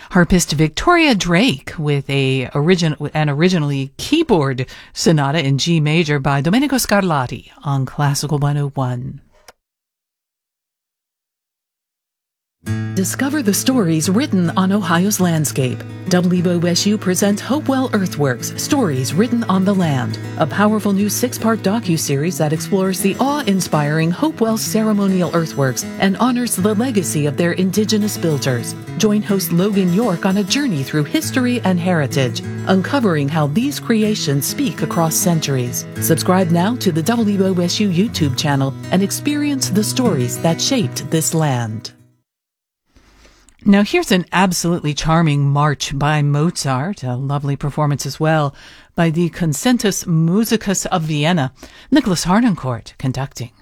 Harpist Victoria Drake with an originally keyboard sonata in G major by Domenico Scarlatti on Classical 101. Discover the stories written on Ohio's landscape. WOSU presents Hopewell Earthworks, Stories Written on the Land, a powerful new 6-part docuseries that explores the awe-inspiring Hopewell ceremonial earthworks and honors the legacy of their indigenous builders. Join host Logan York on a journey through history and heritage, uncovering how these creations speak across centuries. Subscribe now to the WOSU YouTube channel and experience the stories that shaped this land. Now here's an absolutely charming march by Mozart, a lovely performance as well by the Concertus Musicus of Vienna, Nicholas Harnoncourt conducting.